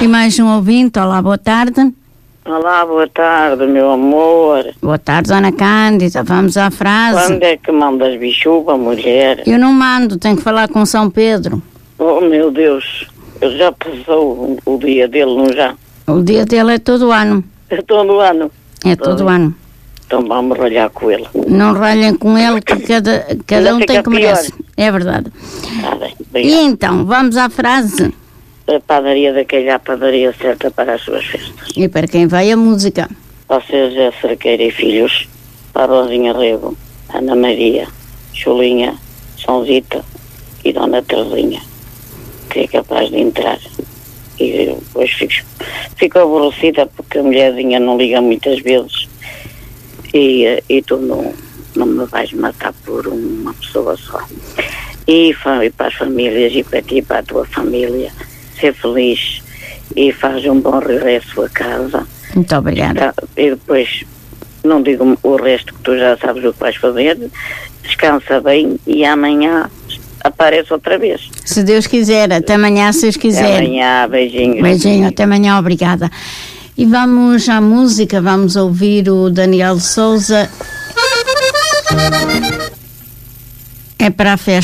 E mais um ouvinte. Olá, boa tarde. Olá, boa tarde, meu amor. Boa tarde, Dona Cândida. Vamos à frase. Quando é que mandas bichuva, mulher? Eu não mando, tenho que falar com São Pedro. Oh, meu Deus, já passou o dia dele, não já? O dia dele é todo ano. É todo ano? É todo ano. Então vamos ralhar com ele. Não ralhem com ele, que cada um tem que merece. É verdade. Tá bem, E obrigado. então, vamos à frase. A padaria daquele é a padaria certa para as suas festas. E para quem vai a música? Você, José Cerqueira e filhos, para Rosinha Rego, Ana Maria, Chulinha, Sãozita e Dona Terezinha, que é capaz de entrar. E eu depois fico aborrecida porque a mulherzinha não liga muitas vezes e tu não me vais matar por uma pessoa só. E para as famílias e para ti e para a tua família, ser feliz e faz um bom regresso a casa. Muito obrigada. E depois, não digo o resto que tu já sabes o que vais fazer, descansa bem e amanhã aparece outra vez. Se Deus quiser, até amanhã, se Deus quiser. Até amanhã, beijinhos. Beijinho, até amanhã, obrigada. E vamos à música, vamos ouvir o Daniel Souza. É para a festa.